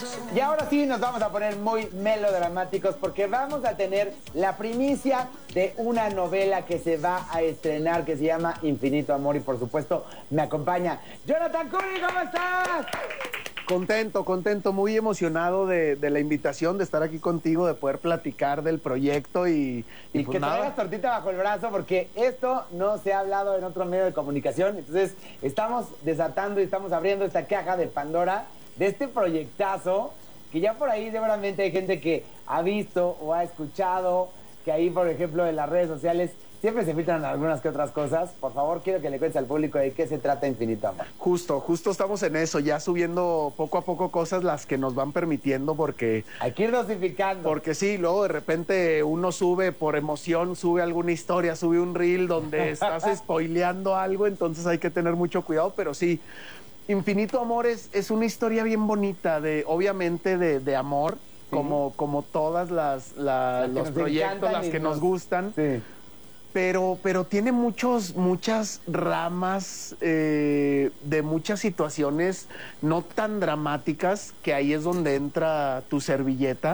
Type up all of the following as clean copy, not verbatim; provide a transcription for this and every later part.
Y ahora sí nos vamos a poner muy melodramáticos porque vamos a tener la primicia de una novela que se va a estrenar que se llama Infinito Amor y por supuesto me acompaña Jonathan Curi, ¿cómo estás? Contento, muy emocionado de la invitación, de estar aquí contigo, de poder platicar del proyecto y Y pues que nada. traigas tortita bajo el brazo porque esto no se ha hablado en otro medio de comunicación. Entonces estamos desatando y estamos abriendo esta caja de Pandora de este proyectazo que ya por ahí seguramente hay gente que ha visto o ha escuchado, que ahí por ejemplo en las redes sociales siempre se filtran algunas que otras cosas. Por favor, quiero que le cuentes al público de qué se trata Infinito Amor. Justo estamos en eso, ya subiendo poco a poco cosas las que nos van permitiendo porque Hay que ir dosificando. Porque sí, luego de repente uno sube por emoción, sube alguna historia, sube un reel donde estás spoileando algo, entonces hay que tener mucho cuidado, pero sí, Infinito Amor es una historia bien bonita, obviamente de amor, Sí. como todas los proyectos, las que nos gustan. Sí. Pero tiene muchas ramas de muchas situaciones no tan dramáticas, que ahí es donde entra tu servilleta.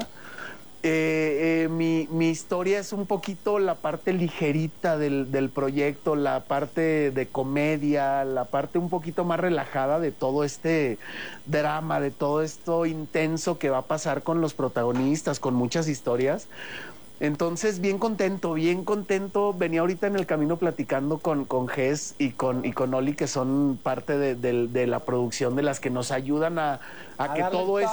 Mi historia es un poquito la parte ligerita del proyecto, la parte de comedia, la parte un poquito más relajada de todo este drama, de todo esto intenso que va a pasar con los protagonistas, con muchas historias. Entonces, bien contento. Venía ahorita en el camino platicando con Jess y con Oli, que son parte de la producción, de las que nos ayudan a que darle todo toda